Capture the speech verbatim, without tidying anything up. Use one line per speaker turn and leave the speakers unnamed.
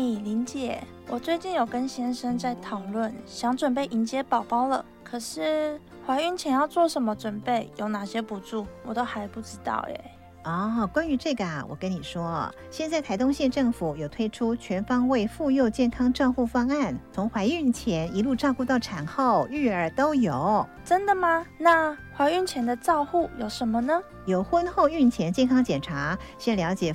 咪、林姐，我最近有跟先生在讨论，想准备迎接宝宝了，可是怀孕前要做什么准备，有哪些补助，我都还不知道耶。
哦，关于这个啊，我跟你说，现在台东县政府有推出全方位妇幼健康照护方案，从怀孕前一路照顾到产后、育儿都有。
真的吗？那怀孕前的照护有什么呢？
有婚后孕前健康检查，先了解